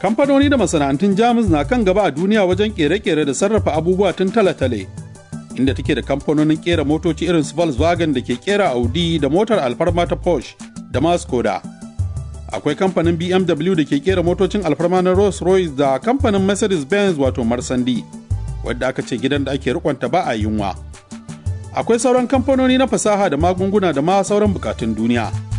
Kamfanoni da masana'antun Jamus na kan gaba a duniya wajen kere-kere da sarrafa abubuwa tun tale-tale, inda take da kamfanonin kera motoci irin su Volkswagen da ke kera Audi da motar alfarma ta Porsche da ma Skoda. Akwai kamfanin BMW da ke kera motocin alfarma na Rolls-Royce da kamfanin Mercedes-Benz wato Marsandi, wadda aka ce gidan da ake rikonta ba a yunwa. Akwai sauran kamfanoni na fasaha da magunguna da ma sauran bukatun duniya.